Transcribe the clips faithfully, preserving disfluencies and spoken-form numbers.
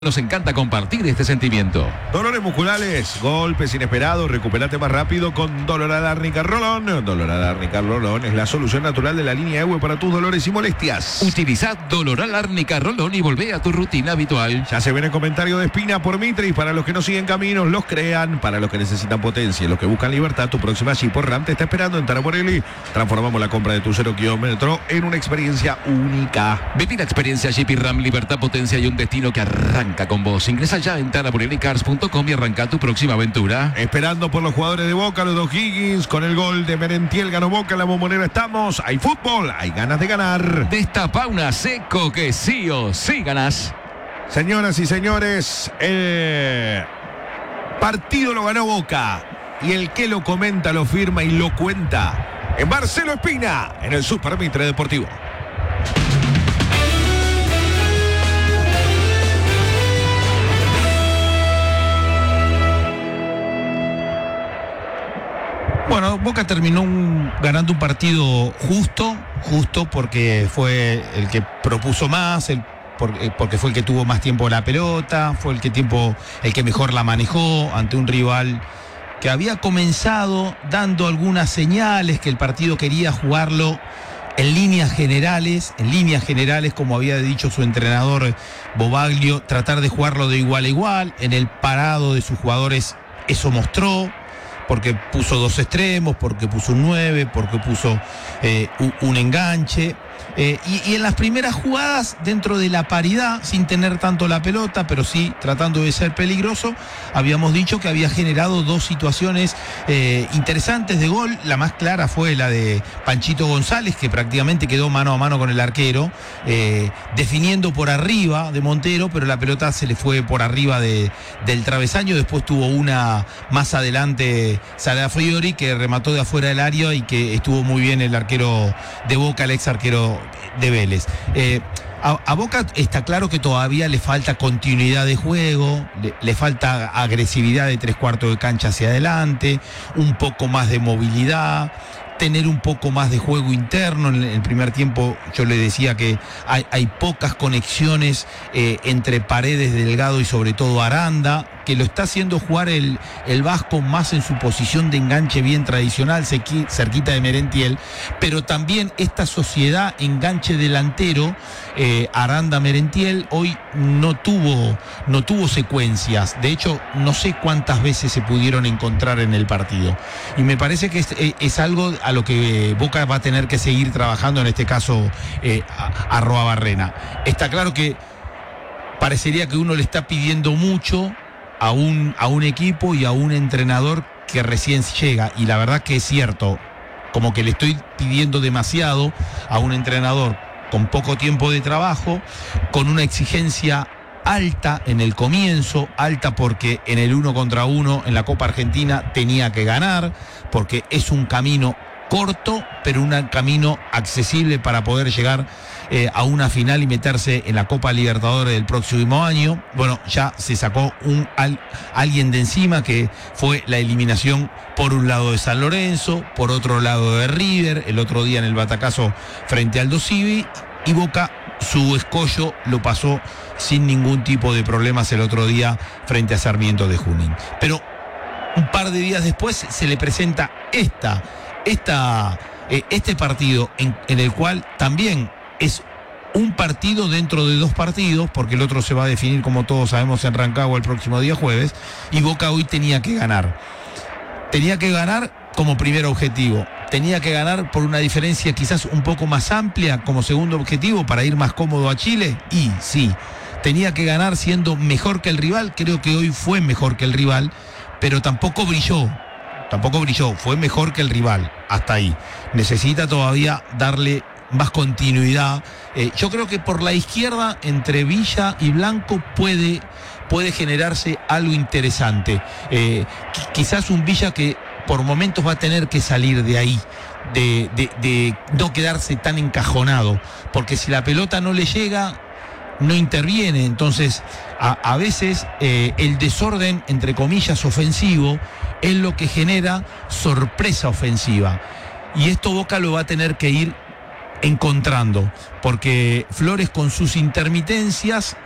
Nos encanta compartir este sentimiento. Dolores musculares, golpes inesperados, recuperate más rápido con Dolorad Árnica Rolón. Dolorad Árnica Rolón es la solución natural de la línea Ewe para tus dolores y molestias. Utiliza Dolorad Árnica Rolón y volvé a tu rutina habitual. Ya se ve el comentario de Espina por Mitris. Para los que no siguen caminos, los crean. Para los que necesitan potencia y los que buscan libertad, tu próxima Jeep o Ram te está esperando en Taraborelli. Transformamos la compra de tu cero kilómetro en una experiencia única. Viví la experiencia Jeep y Ram, libertad, potencia y un destino que arranca con vos. Ingresa ya en taraborelli cars punto com y arranca tu próxima aventura. Esperando por los jugadores de Boca, los dos Higgins, con el gol de Merentiel ganó Boca, en la Bombonera estamos. Hay fútbol, hay ganas de ganar. Destapa una seco que sí o sí ganás. Señoras y señores, el partido lo ganó Boca y el que lo comenta, lo firma y lo cuenta en Marcelo Espina, en el Super Mitre Deportivo. Bueno, Boca terminó un, ganando un partido justo, justo porque fue el que propuso más, el, por, porque fue el que tuvo más tiempo la pelota, fue el que, tiempo, el que mejor la manejó ante un rival que había comenzado dando algunas señales que el partido quería jugarlo en líneas generales, en líneas generales, como había dicho su entrenador Bobaglio, tratar de jugarlo de igual a igual. En el parado de sus jugadores eso mostró, porque puso dos extremos, porque puso un nueve, porque puso eh, un, un enganche. Eh, y, y en las primeras jugadas, dentro de la paridad, sin tener tanto la pelota, pero sí tratando de ser peligroso, habíamos dicho que había generado dos situaciones eh, interesantes de gol. La más clara fue la de Panchito González, que prácticamente quedó mano a mano con el arquero, eh, definiendo por arriba de Montero, pero la pelota se le fue por arriba de, del travesaño. Después tuvo una más adelante, Salafiori, que remató de afuera del área y que estuvo muy bien el arquero de Boca, el ex arquero de Vélez. Eh, a, a Boca está claro que todavía le falta continuidad de juego, le, le falta agresividad de tres cuartos de cancha hacia adelante, un poco más de movilidad, tener un poco más de juego interno. En el primer tiempo yo le decía que hay, hay pocas conexiones eh, entre Paredes, Delgado y sobre todo Aranda, que lo está haciendo jugar el, el Vasco más en su posición de enganche bien tradicional, cerquita de Merentiel, pero también esta sociedad enganche delantero, eh, Aranda-Merentiel, hoy no tuvo, no tuvo secuencias. De hecho, no sé cuántas veces se pudieron encontrar en el partido. Y me parece que es, es algo a lo que Boca va a tener que seguir trabajando, en este caso eh, a, a Roa Barrena. Está claro que parecería que uno le está pidiendo mucho a un, a un equipo y a un entrenador que recién llega, y la verdad que es cierto, como que le estoy pidiendo demasiado a un entrenador con poco tiempo de trabajo, con una exigencia alta en el comienzo, alta porque en el uno contra uno en la Copa Argentina tenía que ganar, porque es un camino corto, pero un camino accesible para poder llegar eh, a una final y meterse en la Copa Libertadores del próximo año. Bueno, ya se sacó un al, alguien de encima, que fue la eliminación por un lado de San Lorenzo, por otro lado de River, el otro día en el batacazo frente al Aldo Civi, y Boca su escollo lo pasó sin ningún tipo de problemas el otro día frente a Sarmiento de Junín. Pero un par de días después se le presenta esta Esta, eh, este partido en, en el cual también es un partido dentro de dos partidos, porque el otro se va a definir, como todos sabemos, en Rancagua el próximo día jueves, y Boca hoy tenía que ganar. Tenía que ganar como primer objetivo. Tenía que ganar por una diferencia quizás un poco más amplia como segundo objetivo para ir más cómodo a Chile. Y sí, tenía que ganar siendo mejor que el rival. Creo que hoy fue mejor que el rival, pero tampoco brilló. Tampoco brilló, fue mejor que el rival, hasta ahí. Necesita todavía darle más continuidad. Eh, yo creo que por la izquierda, entre Villa y Blanco, puede, puede generarse algo interesante. Eh, quizás un Villa que por momentos va a tener que salir de ahí, de, de, de no quedarse tan encajonado, porque si la pelota no le llega, no interviene. Entonces a, a veces eh, el desorden, entre comillas, ofensivo es lo que genera sorpresa ofensiva, y esto Boca lo va a tener que ir encontrando, porque Flores, con sus intermitencias,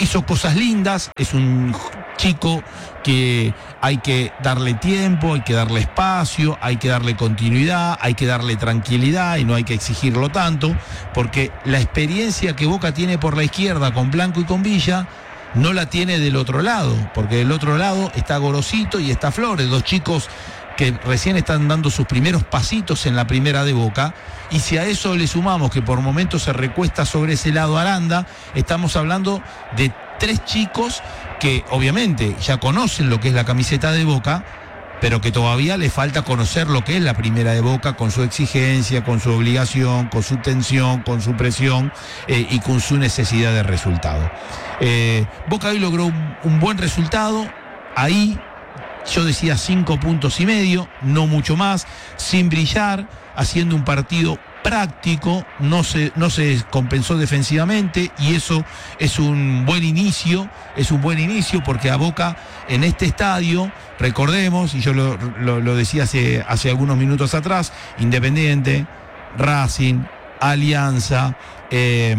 hizo cosas lindas, es un chico que hay que darle tiempo, hay que darle espacio, hay que darle continuidad, hay que darle tranquilidad y no hay que exigirlo tanto, porque la experiencia que Boca tiene por la izquierda con Blanco y con Villa no la tiene del otro lado, porque del otro lado está Gorosito y está Flores, dos chicos que recién están dando sus primeros pasitos en la primera de Boca, y si a eso le sumamos que por momentos se recuesta sobre ese lado Aranda, estamos hablando de tres chicos que obviamente ya conocen lo que es la camiseta de Boca, pero que todavía le falta conocer lo que es la primera de Boca, con su exigencia, con su obligación, con su tensión, con su presión eh, y con su necesidad de resultado. Eh, Boca hoy logró un, un buen resultado, ahí yo decía cinco puntos y medio, no mucho más, sin brillar, haciendo un partido práctico, no se, no se compensó defensivamente, y eso es un buen inicio, es un buen inicio porque a Boca en este estadio, recordemos, y yo lo, lo, lo decía hace, hace algunos minutos atrás, Independiente, Racing, Alianza, eh,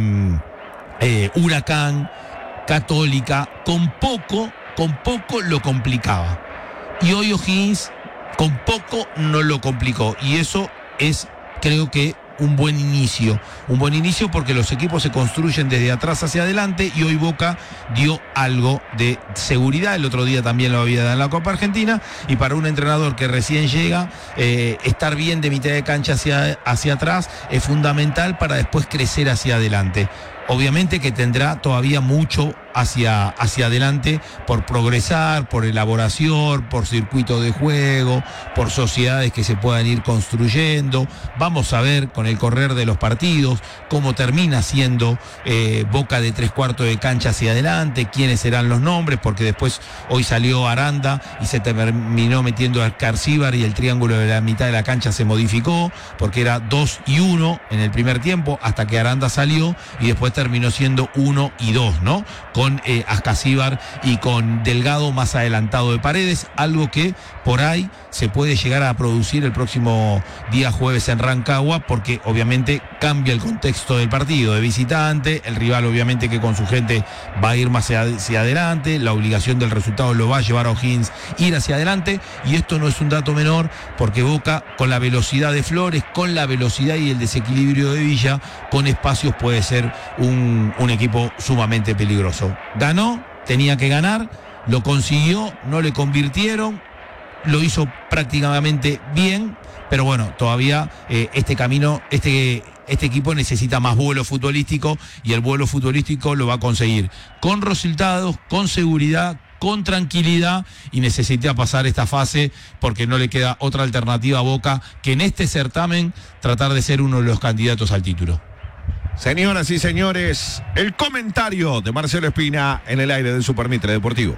eh, Huracán, Católica, con poco, con poco lo complicaba. Y hoy O'Higgins con poco no lo complicó, y eso es, creo que, un buen inicio, un buen inicio porque los equipos se construyen desde atrás hacia adelante, y hoy Boca dio algo de seguridad. El otro día también lo había dado en la Copa Argentina, y para un entrenador que recién llega, eh, estar bien de mitad de cancha hacia, hacia atrás es fundamental para después crecer hacia adelante. Obviamente que tendrá todavía mucho hacia, hacia adelante por progresar, por elaboración, por circuito de juego, por sociedades que se puedan ir construyendo. Vamos a ver con el correr de los partidos cómo termina siendo eh, Boca de tres cuartos de cancha hacia adelante, quiénes serán los nombres, porque después hoy salió Aranda y se terminó metiendo a Escarcíbar, y el triángulo de la mitad de la cancha se modificó porque era dos y uno en el primer tiempo, hasta que Aranda salió, y después terminó siendo uno y dos, ¿no? Con eh, Ascasíbar y con Delgado más adelantado de Paredes, algo que por ahí se puede llegar a producir el próximo día jueves en Rancagua, porque obviamente cambia el contexto del partido de visitante, el rival obviamente que con su gente va a ir más hacia, hacia adelante, la obligación del resultado lo va a llevar a O'Higgins ir hacia adelante, y esto no es un dato menor, porque Boca, con la velocidad de Flores, con la velocidad y el desequilibrio de Villa, con espacios puede ser un, un equipo sumamente peligroso. Ganó, tenía que ganar, lo consiguió, no le convirtieron, lo hizo prácticamente bien, pero bueno, todavía eh, este camino, este, este equipo necesita más vuelo futbolístico, y el vuelo futbolístico lo va a conseguir con resultados, con seguridad, con tranquilidad, y necesita pasar esta fase porque no le queda otra alternativa a Boca que en este certamen tratar de ser uno de los candidatos al título. Señoras y señores, el comentario de Marcelo Espina en el aire del Super Mitre Deportivo.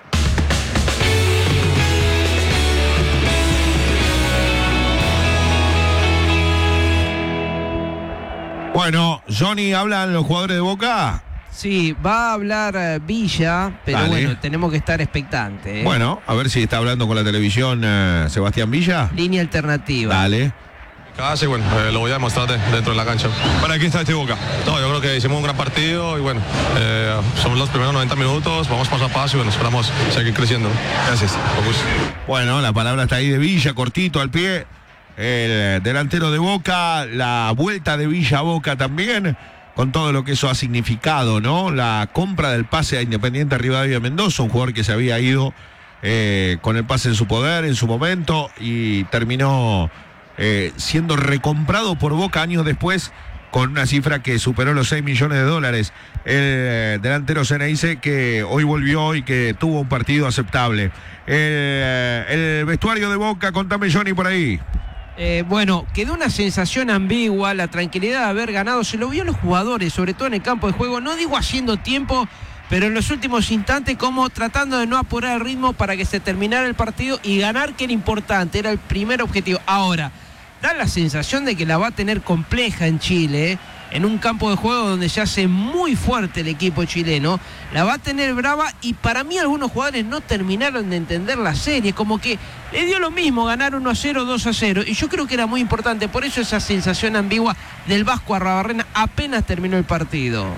Bueno, Johnny, ¿hablan los jugadores de Boca? Sí, va a hablar eh, Villa, pero Dale. bueno, tenemos que estar expectantes. ¿eh? Bueno, a ver si está hablando con la televisión eh, Sebastián Villa. Línea alternativa. Dale. Ah, sí, bueno, eh, lo voy a demostrar de- dentro de la cancha. ¿Para qué está este Boca? No, yo creo que hicimos un gran partido y bueno, eh, somos los primeros noventa minutos, vamos paso a paso y bueno, esperamos seguir creciendo. Gracias. Con gusto. Bueno, la palabra está ahí de Villa, cortito al pie. El delantero de Boca, la vuelta de Villa a Boca también, con todo lo que eso ha significado, ¿no? La compra del pase a Independiente Rivadavia Mendoza, un jugador que se había ido eh, con el pase en su poder en su momento, y terminó eh, siendo recomprado por Boca años después con una cifra que superó los seis millones de dólares. El eh, delantero Ceneice, que hoy volvió y que tuvo un partido aceptable. El, el vestuario de Boca, contame, Johnny, por ahí. Eh, bueno, quedó una sensación ambigua, la tranquilidad de haber ganado, se lo vio a los jugadores, sobre todo en el campo de juego, no digo haciendo tiempo, pero en los últimos instantes como tratando de no apurar el ritmo para que se terminara el partido y ganar, que era importante, era el primer objetivo. Ahora, da la sensación de que la va a tener compleja en Chile, ¿eh? En un campo de juego donde se hace muy fuerte el equipo chileno, la va a tener brava, y para mí algunos jugadores no terminaron de entender la serie, como que le dio lo mismo ganar uno a cero, dos a cero, y yo creo que era muy importante, por eso esa sensación ambigua del Vasco Arrabarrena apenas terminó el partido.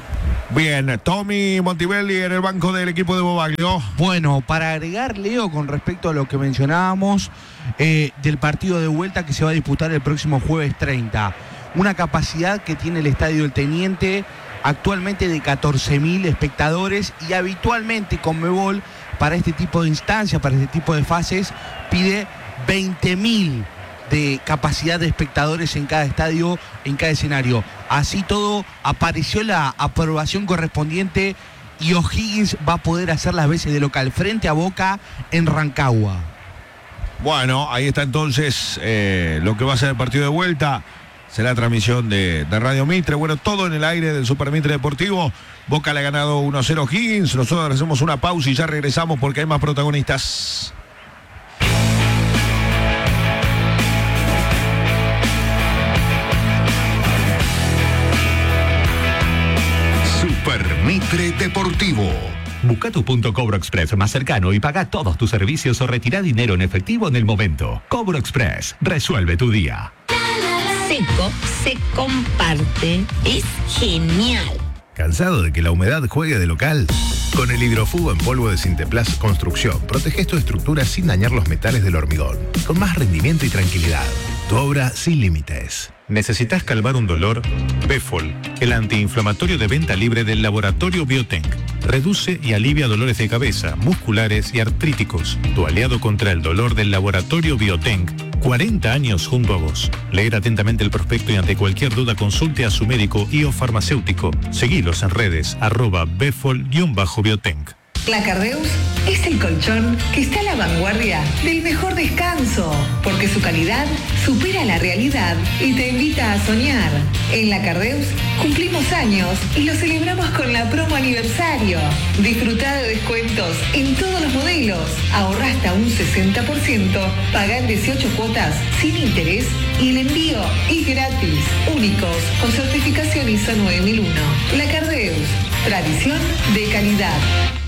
Bien, Tommy Montibelli en el banco del equipo de Bobaglio. Bueno, para agregar, Leo, con respecto a lo que mencionábamos eh, del partido de vuelta que se va a disputar el próximo jueves treinta. Una capacidad que tiene el Estadio del Teniente actualmente de catorce mil espectadores, y habitualmente Conmebol para este tipo de instancias, para este tipo de fases, pide veinte mil de capacidad de espectadores en cada estadio, en cada escenario. Así todo, apareció la aprobación correspondiente y O'Higgins va a poder hacer las veces de local frente a Boca en Rancagua. Bueno, ahí está entonces eh, lo que va a ser el partido de vuelta. Será transmisión de, de Radio Mitre. Bueno, todo en el aire del Super Mitre Deportivo. Boca le ha ganado uno a cero O'Higgins. Nosotros hacemos una pausa y ya regresamos porque hay más protagonistas. Super Mitre Deportivo. Busca tu punto Cobro Express más cercano y paga todos tus servicios o retira dinero en efectivo en el momento. Cobro Express, resuelve tu día. Seco se comparte, es genial. ¿Cansado de que la humedad juegue de local? Con el hidrofugo en polvo de Sinteplast Construcción, proteges tu estructura sin dañar los metales del hormigón, con más rendimiento y tranquilidad. Tu obra sin límites. ¿Necesitas calmar un dolor? Befol, el antiinflamatorio de venta libre del laboratorio Biotenc. Reduce y alivia dolores de cabeza, musculares y artríticos. Tu aliado contra el dolor del laboratorio Biotenc. cuarenta años junto a vos. Leer atentamente el prospecto y ante cualquier duda consulte a su médico y o farmacéutico. Seguilos en redes, arroba befol-biotenc. La Cardeus es el colchón que está a la vanguardia del mejor descanso, porque su calidad supera la realidad y te invita a soñar. En La Cardeus cumplimos años y lo celebramos con la promo aniversario. Disfruta de descuentos en todos los modelos, ahorra hasta un sesenta por ciento, paga en dieciocho cuotas sin interés y el envío es gratis. Únicos con certificación I S O nueve mil uno. La Cardeus, tradición de calidad.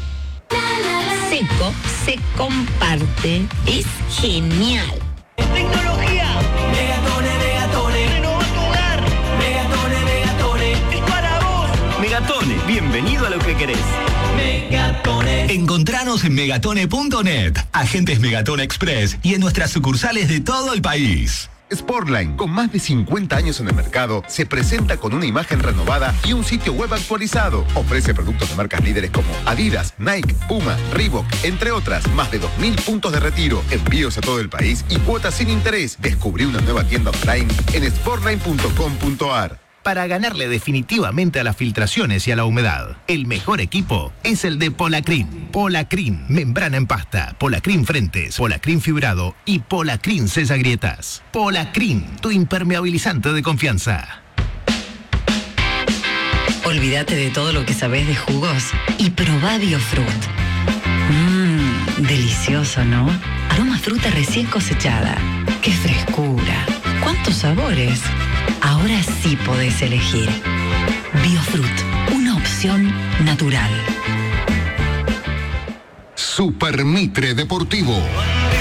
Seco se comparte, es genial. Tecnología. Megatone, Megatone. Renova tu hogar. Megatone, Megatone. Es para vos. Megatone, bienvenido a lo que querés. Megatone. Encontranos en megatone punto net, agentes Megatone Express y en nuestras sucursales de todo el país. Sportline, con más de cincuenta años en el mercado, se presenta con una imagen renovada y un sitio web actualizado. Ofrece productos de marcas líderes como Adidas, Nike, Puma, Reebok, entre otras. Más de dos mil puntos de retiro, envíos a todo el país y cuotas sin interés. Descubrí una nueva tienda online en sportline punto com punto ar. Para ganarle definitivamente a las filtraciones y a la humedad, el mejor equipo es el de Polacrin. Polacrin, membrana en pasta, Polacrin frentes, Polacrin fibrado y Polacrin sella grietas. Polacrin, tu impermeabilizante de confianza. Olvídate de todo lo que sabés de jugos y probá Biofruit. Mmm, delicioso, ¿no? Aroma fruta recién cosechada. ¡Qué frescura! ¿Cuántos sabores? Ahora sí podés elegir. Biofruit, una opción natural. Super Mitre Deportivo.